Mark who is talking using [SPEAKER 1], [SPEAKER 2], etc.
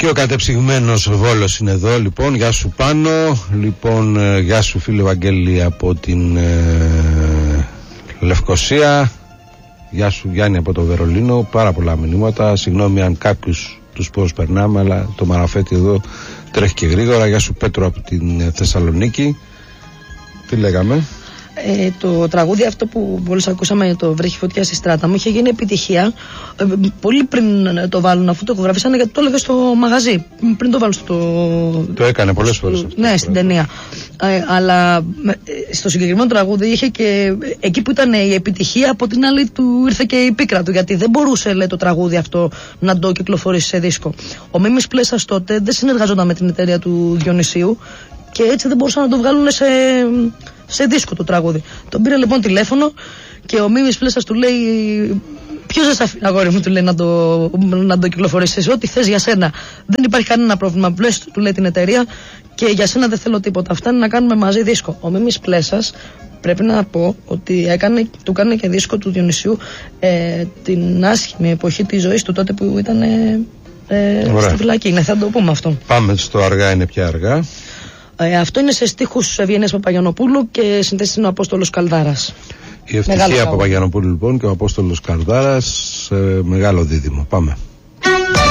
[SPEAKER 1] Και ο κατεψυγμένος Βόλος είναι εδώ. Λοιπόν, γεια σου Πάνο. Λοιπόν, γεια σου φίλε Βαγγέλη από την Λευκοσία. Γεια σου Γιάννη από το Βερολίνο. Πάρα πολλά μηνύματα. Συγγνώμη αν κάποιους τους προσπερνάμε, αλλά το μαραφέτη εδώ τρέχει και γρήγορα. Γεια σου Πέτρο από την Θεσσαλονίκη. Τι λέγαμε?
[SPEAKER 2] Το τραγούδι αυτό που μόλις ακούσαμε, το Βρέχει φωτιά στη στράτα μου, είχε γίνει επιτυχία πολύ πριν το βάλουν, αφού το ηχογραφήσανε, γιατί το έλεγε στο μαγαζί πριν το βάλουν
[SPEAKER 1] Το έκανε πολλές φορές αυτό.
[SPEAKER 2] Ναι, στην ταινία. Αλλά στο συγκεκριμένο τραγούδι είχε και εκεί που ήταν η επιτυχία, από την άλλη του ήρθε και η πίκρα του, γιατί δεν μπορούσε, λέει, το τραγούδι αυτό να το κυκλοφορήσει σε δίσκο. Ο Μίμης Πλέσας τότε δεν συνεργαζόταν με την εταιρεία του Διονυσίου και έτσι δεν μπορούσαν να το βγάλουν σε δίσκο το τραγούδι. Τον πήρε λοιπόν τηλέφωνο και ο Μίμης Πλέσας του λέει: ποιος δεν σε αφήνει, αγόρι μου, του λέει, να το κυκλοφορήσεις, ό,τι θες για σένα. Δεν υπάρχει κανένα πρόβλημα. Πλες, του λέει την εταιρεία, και για σένα δεν θέλω τίποτα. Αυτά είναι να κάνουμε μαζί δίσκο. Ο Μίμης Πλέσας, πρέπει να πω ότι του έκανε και δίσκο του Διονυσίου την άσχημη εποχή της ζωής του, τότε που ήταν στη φυλακή. Ναι, θα το πούμε αυτό.
[SPEAKER 1] Πάμε στο Αργά είναι πια αργά.
[SPEAKER 2] Αυτό είναι σε στίχους Ευγενίας Παπαγιαννοπούλου και συνθέσεις είναι ο Απόστολος Καλδάρας.
[SPEAKER 1] Η Ευτυχία Παπαγιαννοπούλου λοιπόν και ο Απόστολος Καλδάρας, μεγάλο δίδυμο. Πάμε.